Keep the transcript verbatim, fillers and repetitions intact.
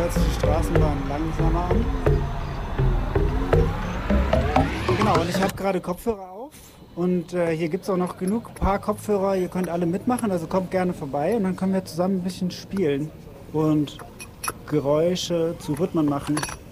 hört sich die Straßenbahn langsamer an. Genau, und ich habe gerade Kopfhörer auf. Und äh, hier gibt es auch noch genug paar Kopfhörer. Ihr könnt alle mitmachen, also kommt gerne vorbei und dann können wir zusammen ein bisschen spielen und Geräusche zu Rhythmen machen.